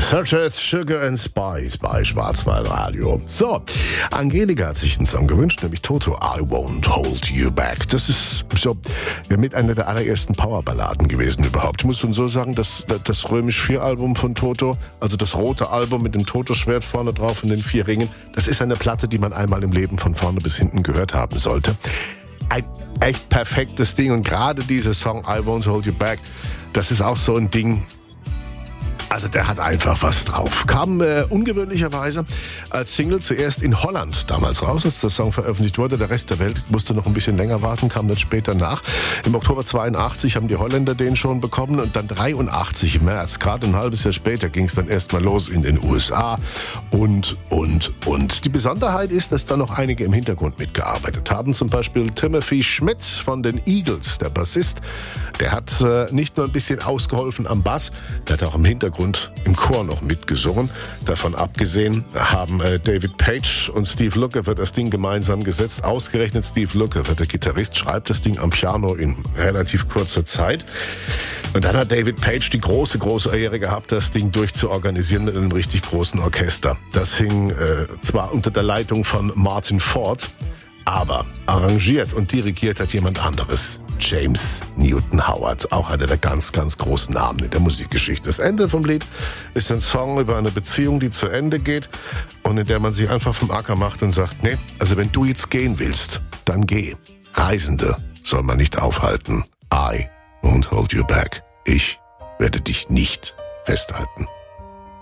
Such as Sugar and Spice bei Schwarzwald Radio. So, Angelika hat sich einen Song gewünscht, nämlich Toto, I Won't Hold You Back. Das ist so mit einer der allerersten Powerballaden gewesen überhaupt. Ich muss schon so sagen, dass das Römisch-4-Album von Toto, also das rote Album mit dem Toto-Schwert vorne drauf und den 4 Ringen, das ist eine Platte, die man einmal im Leben von vorne bis hinten gehört haben sollte. Ein echt perfektes Ding, und gerade dieser Song I Won't Hold You Back, das ist auch so ein Ding. Also der hat einfach was drauf. Kam ungewöhnlicherweise als Single zuerst in Holland damals raus, als der Song veröffentlicht wurde. Der Rest der Welt musste noch ein bisschen länger warten, kam dann später nach. Im Oktober 82 haben die Holländer den schon bekommen, und dann 83 im März, gerade ein halbes Jahr später, ging es dann erstmal los in den USA und. Die Besonderheit ist, dass da noch einige im Hintergrund mitgearbeitet haben. Zum Beispiel Timothy Schmidt von den Eagles, der Bassist. Der hat nicht nur ein bisschen ausgeholfen am Bass, der hat auch im Hintergrund im Chor noch mitgesungen. Davon abgesehen haben David Page und Steve Lukather das Ding gemeinsam gesetzt. Ausgerechnet Steve Lukather, der Gitarrist, schreibt das Ding am Piano in relativ kurzer Zeit. Und dann hat David Page die große Ehre gehabt, das Ding durchzuorganisieren mit einem richtig großen Orchester. Das hing zwar unter der Leitung von Martin Ford, aber arrangiert und dirigiert hat jemand anderes. James Newton Howard, auch einer der ganz großen Namen in der Musikgeschichte. Das Ende vom Lied ist ein Song über eine Beziehung, die zu Ende geht und in der man sich einfach vom Acker macht und sagt, nee, also wenn du jetzt gehen willst, dann geh. Reisende soll man nicht aufhalten. I won't hold you back. Ich werde dich nicht festhalten.